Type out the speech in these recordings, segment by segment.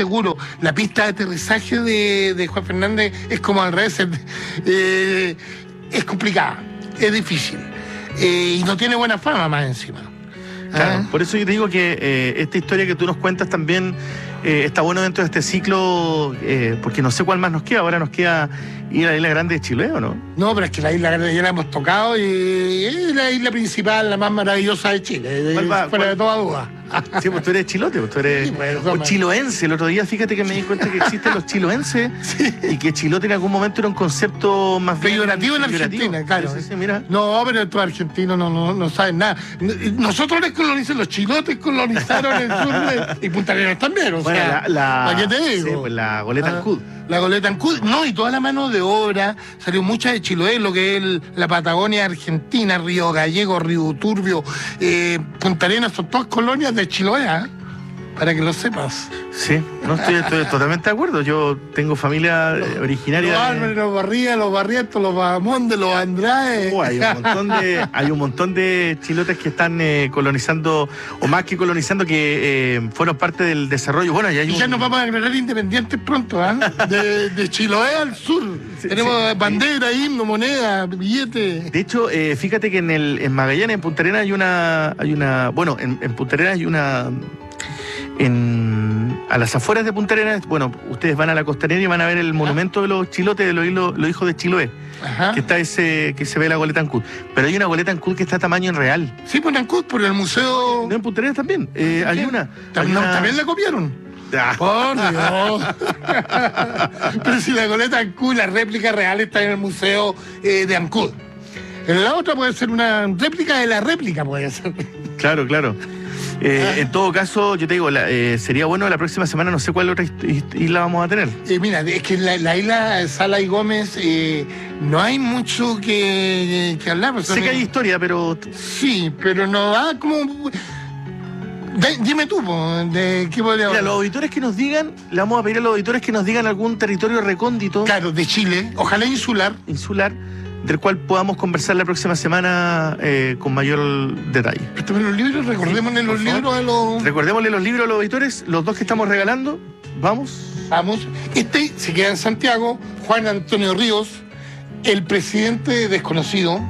seguro. La pista de aterrizaje de Juan Fernández es como al revés, es complicada, es difícil, y no tiene buena fama más encima. Claro, por eso yo te digo que esta historia que tú nos cuentas también está bueno dentro de este ciclo, porque no sé cuál más nos queda. Ahora nos queda ir a la Isla Grande de Chiloé, ¿o no? No, pero es que la Isla Grande ya la hemos tocado y es la isla principal, la más maravillosa de Chile, fuera de toda duda. Sí, pues tú eres chilote, pues tú eres chiloense. El otro día, fíjate que me di cuenta que existen los chiloenses, sí, y que chilote en algún momento era un concepto más peyorativo en Argentina, claro. Sí, mira. No, pero estos argentinos no saben nada. Nosotros les colonizamos, los chilotes colonizaron el sur y Punta Arenas también, o sea, ¿para qué te digo? Sí, pues la Goleta Ancud. La Goleta Ancud, no, y toda la mano de obra, salió mucha de Chiloé, lo que es la Patagonia Argentina, Río Gallego, Río Turbio, Punta Arenas, son todas colonias de Chiloé, para que lo sepas. Sí, no estoy totalmente de acuerdo. Yo tengo familia originaria. Los Álvarez, los Barría, los Barrientos, los Bahamonde, los Andrade. Hay un montón de chilotes que están colonizando, o más que colonizando, que fueron parte del desarrollo. Bueno, ya nos vamos a declarar independientes pronto, de Chiloé al sur. Sí, tenemos bandera, himno, moneda, billete. De hecho, fíjate que en Magallanes, en Punta Arenas, bueno, en Punta Arenas hay una... a las afueras de Punta Arenas, bueno, ustedes van a la costanera y van a ver el monumento de los chilotes, de los hijos de Chiloé. Ajá. Que está que se ve la Goleta Ancud. Pero hay una Goleta Ancud que está a tamaño real. Sí, por Ancud, por el museo. No, en Punta Arenas también. Hay una. También la copiaron. Por Dios. Pero si la Goleta Ancud, la réplica real, está en el museo de Ancud. En la otra puede ser una réplica de la réplica, puede ser. Claro. En todo caso, yo te digo, sería bueno la próxima semana, no sé cuál otra isla vamos a tener. Mira, es que la isla Sala y Gómez no hay mucho que hablar. Sé que hay historia, pero... Sí, pero no va como... Dime tú, ¿de qué podría hablar? Mira, los auditores que nos digan, le vamos a pedir a los auditores que nos digan algún territorio recóndito. Claro, de Chile, ojalá insular, del cual podamos conversar la próxima semana con mayor detalle. Préstame los libros, recordémosle los libros a los... Recordémosle los libros a los auditores, los dos que estamos regalando. Vamos. Se queda en Santiago, Juan Antonio Ríos, El presidente desconocido.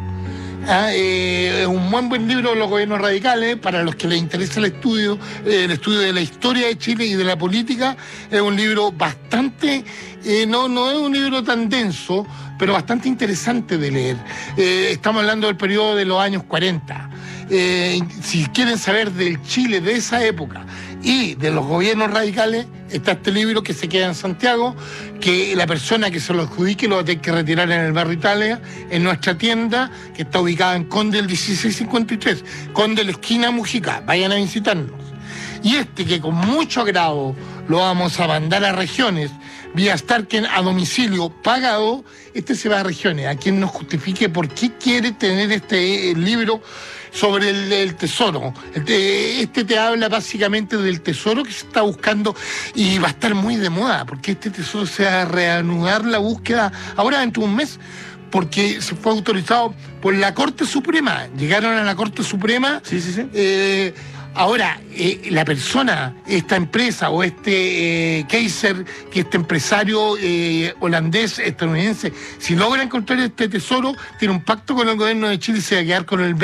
Es un buen libro de los gobiernos radicales para los que les interesa el estudio de la historia de Chile y de la política. Es un libro bastante, no es un libro tan denso, pero bastante interesante de leer. Estamos hablando del periodo de los años 40. Si quieren saber del Chile de esa época y de los gobiernos radicales, está este libro que se queda en Santiago, que la persona que se lo adjudique lo va a tener que retirar en el barrio Italia, en nuestra tienda, que está ubicada en Conde el 1653, Conde la esquina Mujica. Vayan a visitarnos. Y que con mucho agrado lo vamos a mandar a regiones, vía Starken a domicilio pagado, se va a regiones, a quien nos justifique por qué quiere tener este libro sobre el tesoro. Te habla básicamente del tesoro que se está buscando y va a estar muy de moda, porque este tesoro se va a reanudar la búsqueda ahora dentro de un mes, porque se fue autorizado por la Corte Suprema. Llegaron a la Corte Suprema. Sí. Ahora, la persona, esta empresa o Kaiser, que este empresario holandés, estadounidense, si logra encontrar este tesoro, tiene un pacto con el gobierno de Chile y se va a quedar con el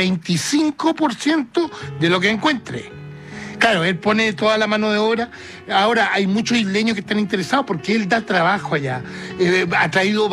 25% de lo que encuentre. Claro, él pone toda la mano de obra. Ahora, hay muchos isleños que están interesados porque él da trabajo allá. Ha traído...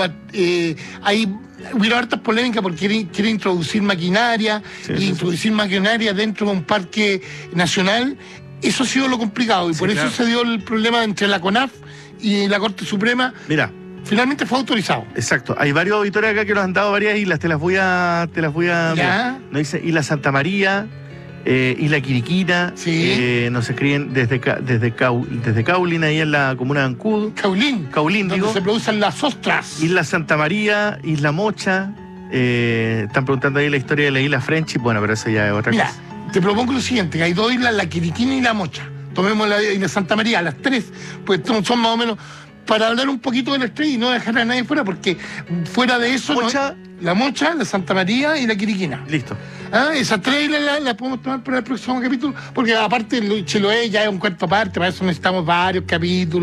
Hubo hartas polémicas porque quiere introducir maquinaria, maquinaria dentro de un parque nacional. Eso ha sido lo complicado y por eso se dio el problema entre la CONAF y la Corte Suprema. Mira, finalmente fue autorizado. Exacto. Hay varios auditores acá que nos han dado varias islas. Te las voy a ¿Ya? Nos dice Isla Santa María, Isla Quiriquina. Sí. Nos escriben desde Caulín, ahí en la comuna de Ancud. Caulín, donde se producen las ostras. Isla Santa María, Isla Mocha. Están preguntando ahí la historia de la Isla Friendship. Bueno, pero eso ya es otra cosa. Te propongo lo siguiente, que hay dos islas, la Quiriquina y la Mocha. Tomemos la Isla Santa María, las tres, pues son más o menos, para hablar un poquito de las tres y no dejar a nadie fuera, porque fuera de eso... La Mocha, la Santa María y la Quiriquina. Listo. Esas tres islas las podemos tomar para el próximo capítulo, porque aparte Chiloé ya es un cuarto aparte, para eso necesitamos varios capítulos.